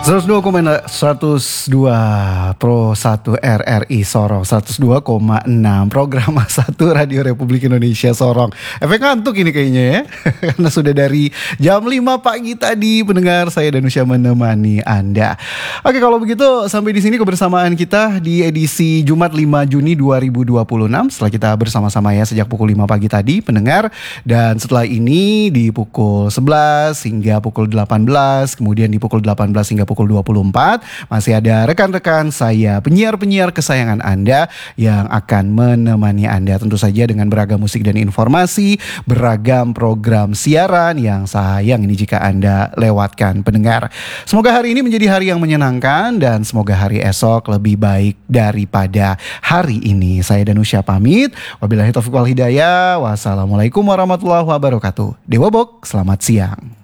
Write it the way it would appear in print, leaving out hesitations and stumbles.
102 Pro 1 RRI Sorong, 102,6 Program 1 Radio Republik Indonesia Sorong. Efek ngantuk ini kayaknya ya. Karena sudah dari jam 5 pagi tadi pendengar saya Danusya menemani Anda. Oke, kalau begitu sampai di sini kebersamaan kita di edisi Jumat 5 Juni 2026. Setelah kita bersama-sama ya sejak pukul 5 pagi tadi pendengar, dan setelah ini di pukul 11 hingga pukul 18, kemudian di pukul 18 hingga pukul 24 masih ada rekan-rekan saya, penyiar-penyiar kesayangan Anda yang akan menemani Anda tentu saja dengan beragam musik dan informasi, beragam program siaran yang sayang ini jika Anda lewatkan pendengar. Semoga hari ini menjadi hari yang menyenangkan dan semoga hari esok lebih baik daripada hari ini. Saya Danusya pamit. Wabillahi taufiq wal hidayah. Wassalamualaikum warahmatullahi wabarakatuh. Dewa Bok, selamat siang.